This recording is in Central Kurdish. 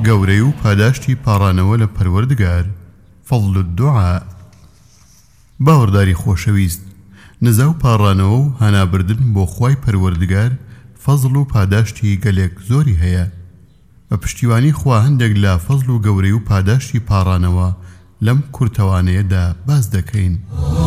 گەورەی و پاداشتی پاڕانەوە لە پەروەردگار. فەضل الدوعاء. باوەڕداری خۆشەویست، نزا و پاڕانەوە و هەنابردن بۆ خوای پەروەردگار فەضل و پاداشتی گەلێک زۆری هەیە. بە پشتیوانی خوا هەندێک لە فەضل و گەورەی و پاداشتی پاڕانەوە لەم کورتەوانەیەدا باز دەکەین.